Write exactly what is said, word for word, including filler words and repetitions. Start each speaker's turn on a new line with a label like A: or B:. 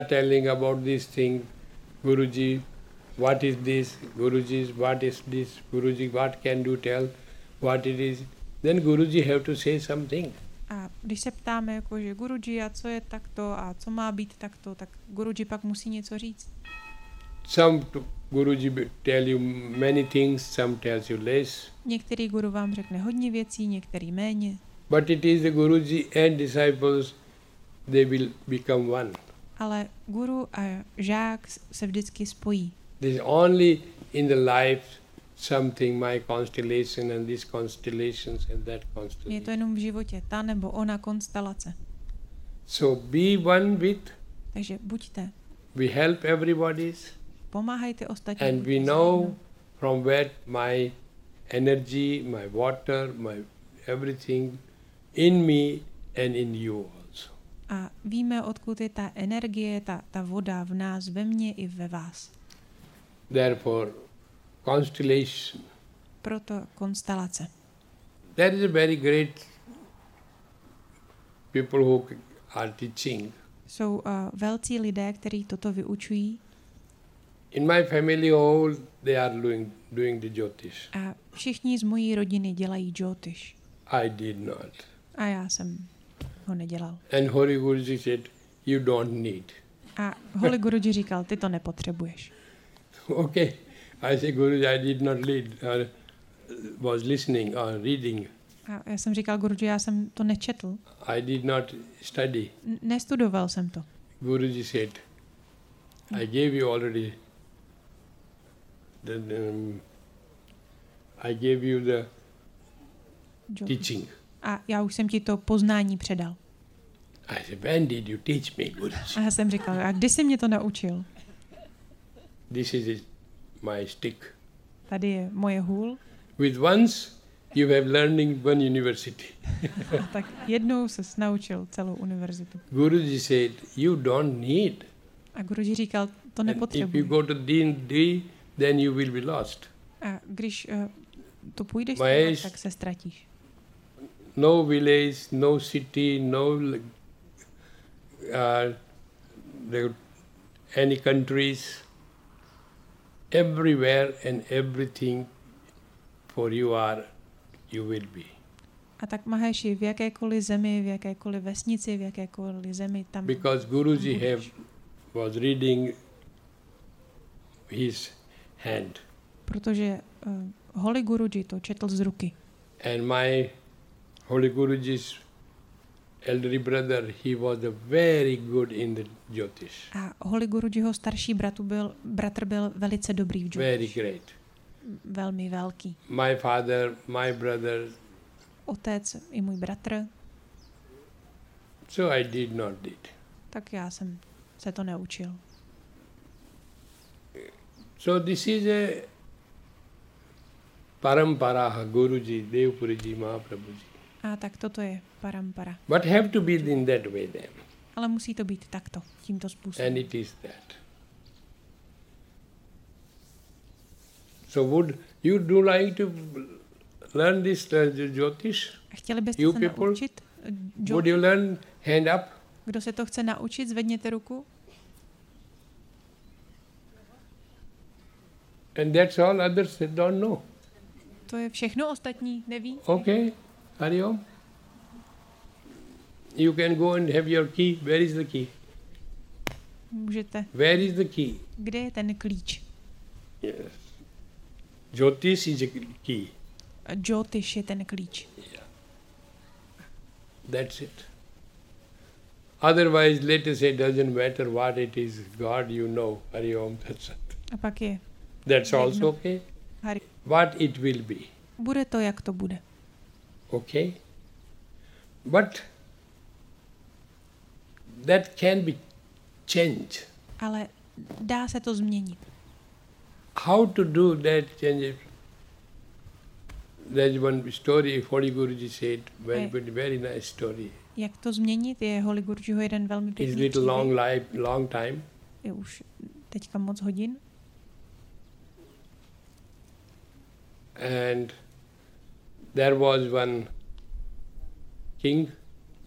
A: telling about this thing, Guruji, what is this? Guruji, what is this? Guruji, what can you tell? What it is? Then Guruji have to say something.
B: A když se ptáme, jako, že Guruji, a co je takto a co má být takto, tak Guruji pak musí něco říct.
A: Some Guruji tell you many things, some tells you less.
B: Některý guru vám řekne hodně věcí, některý méně.
A: But it is the Guruji and disciples, they will become one.
B: Ale guru a žák se vždycky spojí.
A: There is only in the life something, my constellation and these constellations and that constellation.
B: Je to jenom v životě ta nebo ona konstelace.
A: So be one with.
B: Takže buďte.
A: We help everybody.
B: Pomáhajte ostatním.
A: And we know from where my energy, my water, my everything in me and in you also.
B: A víme, odkud je ta energie, ta, ta voda v nás, ve mně i ve vás.
A: Therefore, constellation.
B: Proto konstelace.
A: There is a very great people who are teaching.
B: Jsou uh, velcí lidé, kteří toto vyučují.
A: In my family all they are doing doing the Jyotish.
B: A všichni z mojí rodiny dělají Jyotish.
A: I did not.
B: A já jsem ho nedělal.
A: And Holy Guruji said, you don't need.
B: A Holy Guruji říkal, ty to nepotřebuješ.
A: Okay. I said, Guruji, I did not read, or was listening or reading.
B: A já jsem říkal, Guruji, já jsem to nečetl.
A: I did not study.
B: N- nestudoval jsem to.
A: Guruji said, I gave you already the, um, I gave you the
B: Jyotish.
A: teaching.
B: A já už jsem ti to poznání předal.
A: I said, when did you teach me, Guruji?
B: A já jsem říkal, a kdy jsi mě to naučil?
A: This is it, my stick.
B: Tady je moje hůl.
A: With once you have learning one university.
B: A tak jednou ses naučil celou univerzitu.
A: Guruji said, you don't need.
B: A Guruji říkal, to
A: And if you
B: nepotřebuješ.
A: go to D and D, then you will be lost.
B: A když uh, to půjdeš,
A: Mahesh,
B: studovat, tak se ztratíš.
A: No village, no city, no uh, the, any countries, everywhere and everything for you are, you will be.
B: A tak Maheši, v jakékoliv zemi, v jakékoliv vesnici, v jakékoliv zemi, tam
A: Because Guruji
B: budeš.
A: have was reading his hand.
B: Protože uh, Holy Guruji to četl z ruky.
A: And my Holy Guruji's elderly brother, he was a very good in the Jyotish.
B: A Holy Gurujiho starší bratu byl, bratr byl velice dobrý v
A: Very
B: Jyotish.
A: great.
B: Velmi velký.
A: My father, my brother,
B: Otec i můj bratr,
A: so I did not did.
B: tak já jsem se to neučil.
A: So this is a parampara, Guruji, Devpuriji, Mahaprabhuji.
B: A tak toto je parampara.
A: But have to be in that way then.
B: Ale musí to být takto, tímto způsobem.
A: And it is that. So would you do like to learn this uh, Jyotish?
B: A chtěli byste
A: You
B: se
A: people?
B: naučit? uh,
A: Would
B: Jyo-
A: you learn hand up?
B: Kdo se to chce naučit, zvedněte ruku.
A: And that's all, others they don't know.
B: To je všechno, ostatní neví.
A: Okay, Hari Om. You can go and have your key. Where is the key?
B: Můžete.
A: Where is the key?
B: Kde je ten klíč?
A: Yes. Jyotish is a key.
B: A Jyotish je ten klíč.
A: Yeah. That's it. Otherwise, let us say, doesn't matter what it is, God you know, Hari Om, that's it.
B: A pak je
A: That's also
B: Jedno.
A: okay.
B: Hari.
A: What it will be,
B: Bude to, jak to bude.
A: okay? But that can be changed.
B: Ale dá se to změnit.
A: How to do that change? There's one story Holy Guruji said, very,
B: Hey.
A: very, very nice story.
B: Jak to změnit? Je Holy Gurujiho jeden velmi
A: It's
B: pěkný
A: little long
B: příběh.
A: life, long time.
B: Je už teďka moc hodin.
A: And there was one king